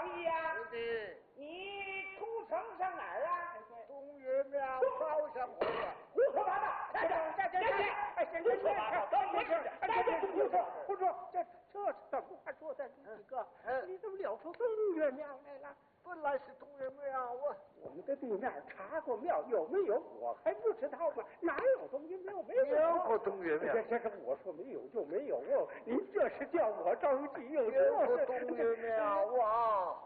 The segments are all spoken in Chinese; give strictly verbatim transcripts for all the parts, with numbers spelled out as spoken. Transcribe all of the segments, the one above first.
弟呀， 是你出城上哪儿啊？ 东岳庙烧香火呀！ 胡说八道！这这这这，哎，行行行，等一会儿，哎，这胡说胡说，这这是怎么话说的？你几个，你怎么聊出东岳庙来了？ 本来是东岳庙，我我们的地面查过庙有没有，我还不知道吗？哪有东岳庙？没有。 有过东岳庙。 这这是我说没有就没有哦，您这是叫我着急，有有过这东岳庙啊！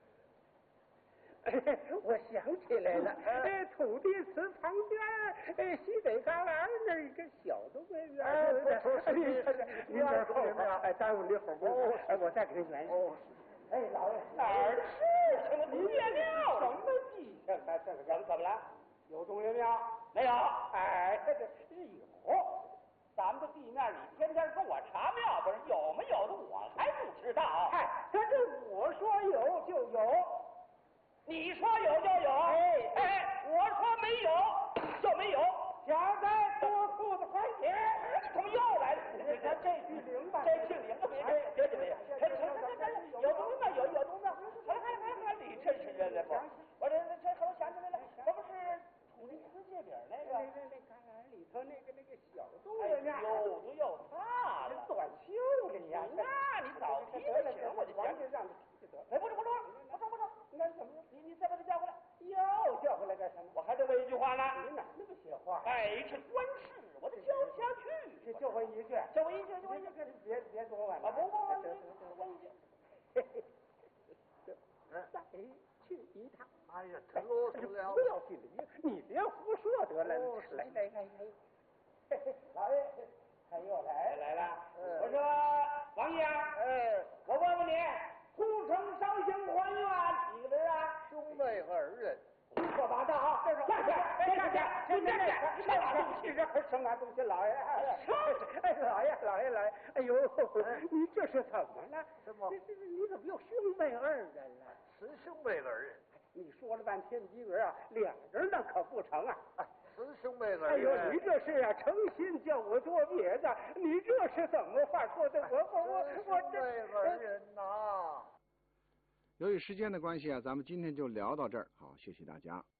我想起来了，哎，土地祠旁边，哎，西北旮旯那儿一个小的公园， 哎，不错，是您这后边，哎，耽误您会儿功夫，哎，我再给您圆。哦，哎，老爷，哪儿是成了东岳庙？什么地方？哎，这个人怎么了？有东岳庙没有？哎，这个有。咱们的地面里天天跟我查庙，不是有没有的，我还不知道。嗨，这这我说有就有。你说有就有，哎哎，我说没有就没有。小子，多裤子还钱，怎么又来了？这这句灵吧，这句灵吧，别别别别，成成成成，有东西有有东西。好了好了好了，你真是人了不？我这这我想起来了，我不是土地祠界饼那个那个那旮旯里头那个那个小东西呢？有都有大了，短袖的呀。那你早提就行，我就想起让你提就得。哎，不是不是不是不是。那怎么？你你再把他叫回来，又叫回来干什么？我还得问一句话呢。你哪那么些话？哎，这官事我得交不下去。就问一句，就问一句，就问一句，别别多问了。不不不，问一句。嘿嘿，再去一趟。 哎呀，太啰嗦了。 不要紧的，你别胡说得了。来来来来，嘿嘿，老爷，他又来来了。我说王爷，哎，我问问你。出城烧香还愿几个人啊？ 兄妹二人。 胡说八道啊！下去，下去，你这这什么东西？什么东西，老爷？哎，老爷，老爷，老爷！哎呦，你这是怎么了？ 什么？ 你你怎么又兄妹二人了？ 是兄妹二人。 你说了半天一个人啊，俩人那可不成啊！ 是兄妹二人。 哎呦，你这是啊，诚心叫我做别的，你这是怎么话说的？我我我我这二人呐。 由于时间的关系啊，咱们今天就聊到这儿。好，谢谢大家。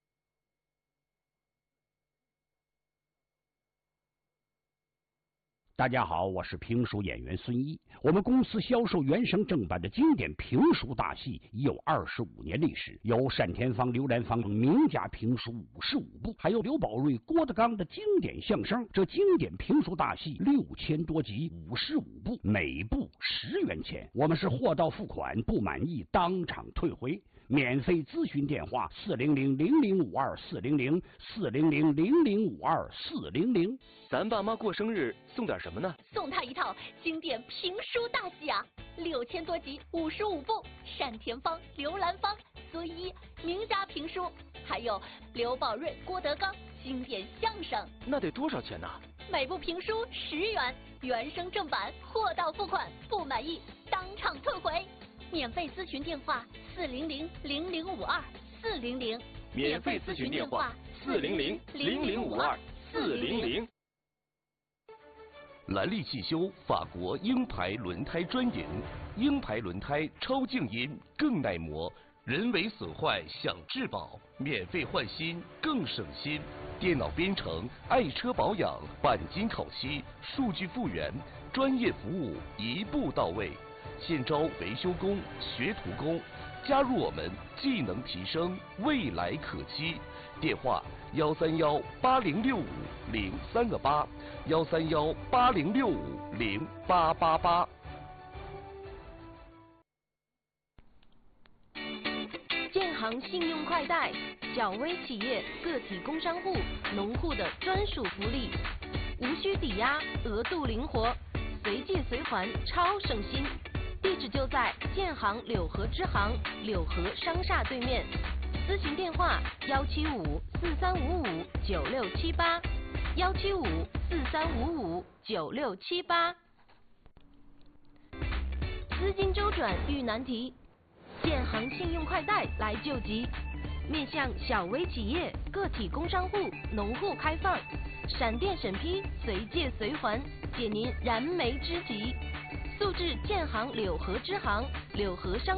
大家好，我是评书演员孙一。我们公司销售原声正版的经典评书大戏已有二十五年历史，有单田芳、刘兰芳名家评书五十五部，还有刘宝瑞、郭德纲的经典相声。这经典评书大戏六千多集，五十五部，每部十元钱。我们是货到付款，不满意当场退回。免费咨询电话：四零零零零五二四零零四零零零零五二四零零。 咱爸妈过生日送点什么呢？ 送他一套经典评书大戏啊，六千多集，五十五部，单田芳、刘兰芳、孙一名家评书，还有刘宝瑞、郭德纲经典相声。 那得多少钱呢？ 每部评书十元，原声正版，货到付款，不满意当场退回。免费咨询电话：四零零零零五二四零零。 免费咨询电话：四零零零零五二四零零。兰利汽修法国鹰牌轮胎专营，鹰牌轮胎超静音更耐磨，人为损坏享质保，免费换新更省心。电脑编程、爱车保养、钣金烤漆、数据复原，专业服务一步到位。现招维修工、学徒工，加入我们，技能提升，未来可期。电话：幺三幺八零六五零三个八，幺三幺八零六五零八八八。 建行信用快贷，小微企业、个体工商户、农户的专属福利，无需抵押，额度灵活，随借随还，超省心。地址就在建行柳河支行柳河商厦对面，咨询电话：幺七五四三五五九六七八，幺七五四三五五九六七八。资金周转遇难题，建行信用快贷来救急，面向小微企业、个体工商户、农户开放，闪电审批，随借随还，解您燃眉之急。速至建行柳河支行柳河商